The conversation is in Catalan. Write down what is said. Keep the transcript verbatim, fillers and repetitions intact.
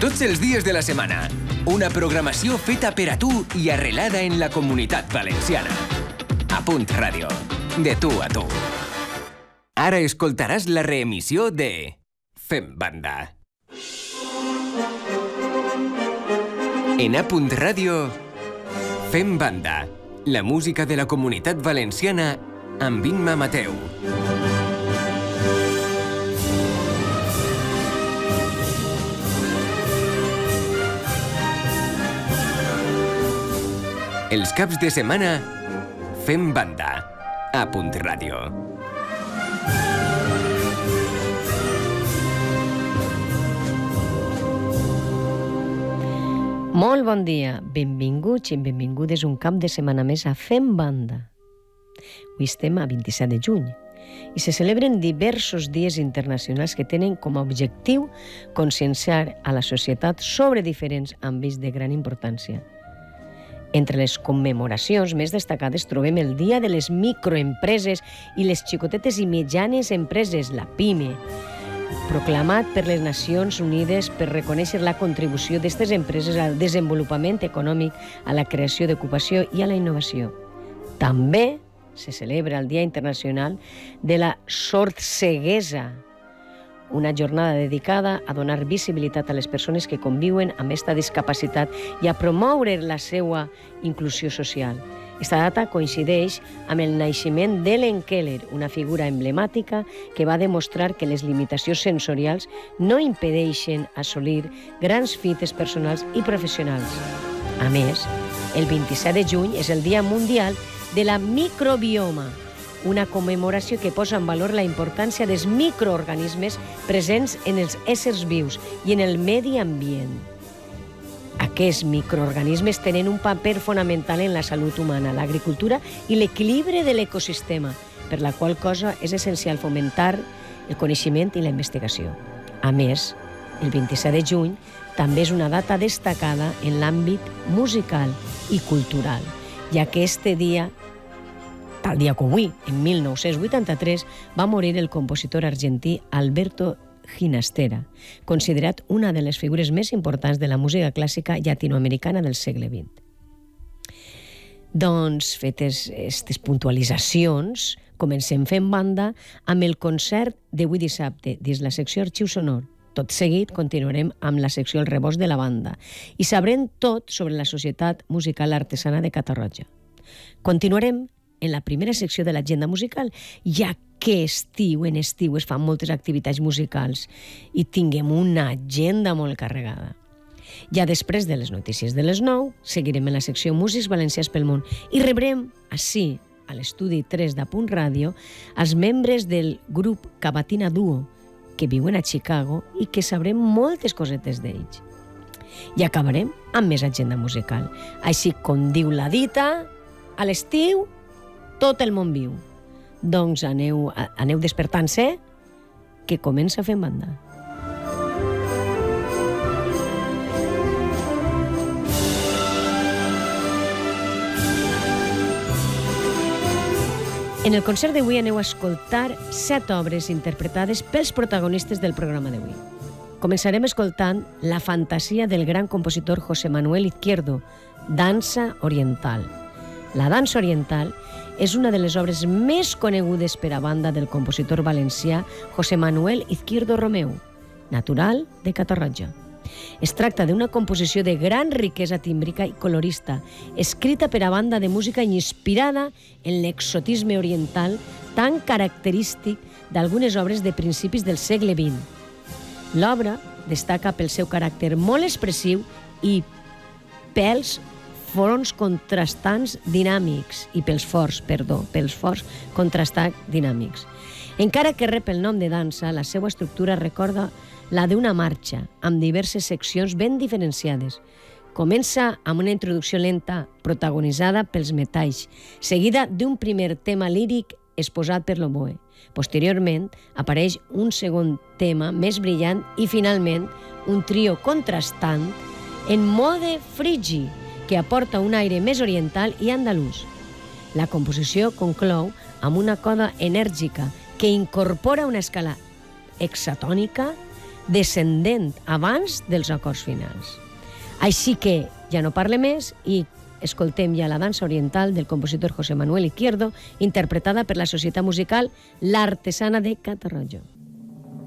tots els dies de la setmana. Una programació feta per a tu i arrelada en la Comunitat Valenciana. A Punt Ràdio. De tu a tu. Ara escoltaràs la reemissió de Fem Banda. En A Punt Ràdio, Fem Banda. La música de la Comunitat Valenciana amb Imma Mateu. Els caps de setmana, Fem Banda, a Punt Ràdio. Molt bon dia, benvinguts i benvingudes un cap de setmana més a Fem Banda. Avui estem a vint-i-set de juny i se celebren diversos dies internacionals que tenen com a objectiu conscienciar a la societat sobre diferents àmbits de gran importància. Entre les commemoracions més destacades trobem el Dia de les Microempreses i les Xicotetes i Mitjanes Empreses, la PIME, proclamat per les Nacions Unides per reconèixer la contribució d'aquestes empreses al desenvolupament econòmic, a la creació d'ocupació i a la innovació. També se celebra el Dia Internacional de la Sordceguesa, una jornada dedicada a donar visibilitat a les persones que conviuen amb aquesta discapacitat i a promoure la seva inclusió social. Esta data coincideix amb el naixement d'Helen Keller, una figura emblemàtica que va demostrar que les limitacions sensorials no impedeixen assolir grans fites personals i professionals. A més, el vint-i-set de juny és el Dia Mundial de la Microbioma, una commemoració que posa en valor la importància dels microorganismes presents en els éssers vius i en el medi ambient. Aquests microorganismes tenen un paper fonamental en la salut humana, l'agricultura i l'equilibri de l'ecosistema, per la qual cosa és essencial fomentar el coneixement i la investigació. A més, el vint-i-set de juny també és una data destacada en l'àmbit musical i cultural, ja que este dia, tal dia com avui, en mil nou-cents vuitanta-tres, va morir el compositor argentí Alberto Ginastera, considerat una de les figures més importants de la música clàssica llatinoamericana del segle vint. Doncs, fetes aquestes puntualitzacions, comencem Fent Banda amb el concert d'avui dissabte dins la secció Arxiu Sonor. Tot seguit continuarem amb la secció El Rebost de la Banda i sabrem tot sobre la Societat Musical Artesana de Catarroja. Continuarem en la primera secció de l'agenda musical, ja que estiu, en estiu es fan moltes activitats musicals i tinguem una agenda molt carregada. Ja després de les notícies de les nou, seguirem en la secció Músics Valencians pel Món i rebrem ací, a l'estudi tres de Punt Ràdio, els membres del grup Cavatina Duo, que viuen a Chicago i que sabrem moltes cosetes d'ells. I acabarem amb més agenda musical. Així com diu la dita, a l'estiu tot el món viu. Doncs aneu, aneu despertant-se, que comença Fent Banda. En el concert d'avui aneu a escoltar set obres interpretades pels protagonistes del programa d'avui. Començarem escoltant la fantasia del gran compositor José Manuel Izquierdo, Dansa Oriental. La dansa oriental és una de les obres més conegudes per a banda del compositor valencià José Manuel Izquierdo Romeu, natural de Catarroja. Es tracta d'una composició de gran riquesa tímbrica i colorista, escrita per a banda de música inspirada en l'exotisme oriental tan característic d'algunes obres de principis del segle vint. L'obra destaca pel seu caràcter molt expressiu i pels forts contrastants dinàmics, i pels forts, perdó, pels forts contrastats dinàmics. Encara que rep el nom de dansa, la seva estructura recorda la d'una marxa, amb diverses seccions ben diferenciades. Comença amb una introducció lenta, protagonitzada pels metalls, seguida d'un primer tema líric exposat per l'oboe. Posteriorment, apareix un segon tema més brillant i, finalment, un trio contrastant en mode frigi, que aporta un aire més oriental i andalús. La composició conclou amb una coda enèrgica que incorpora una escala hexatònica descendent abans dels acords finals. Així que ja no parle més i escoltem ja la dansa oriental del compositor José Manuel Izquierdo, interpretada per la Societat Musical L'Artesana de Catarroja.